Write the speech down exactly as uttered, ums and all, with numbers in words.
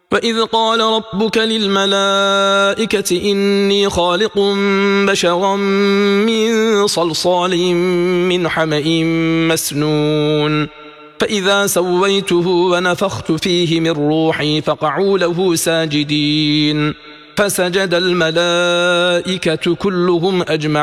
وإذ قال ربك للملائكة إني خالق بشرا من صلصال من حمإ مسنون فإذا سويته ونفخت فيه من روحي فقعوا له ساجدين فسجد الملائكة كلهم أجمعين